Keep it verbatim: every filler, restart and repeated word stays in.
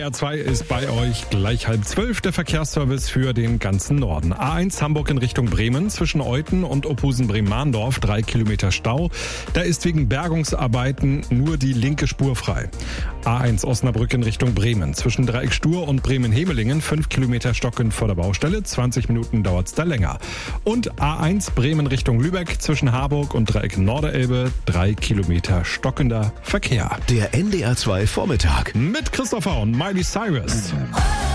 R zwei ist bei euch gleich halb zwölf, der Verkehrsservice für den ganzen Norden. A eins Hamburg in Richtung Bremen, zwischen Euthen und Ophusen-Bremen-Mahndorf, drei Kilometer Stau. Da ist wegen Bergungsarbeiten nur die linke Spur frei. A eins Osnabrück in Richtung Bremen, zwischen Dreieck Stur und Bremen-Hemelingen, fünf Kilometer stockend vor der Baustelle, zwanzig Minuten dauert's da länger. Und A eins Bremen Richtung Lübeck, zwischen Harburg und Dreieck Norderelbe, drei Kilometer stockender Verkehr. Der N D R zwei Vormittag mit Christopher und Miley Cyrus.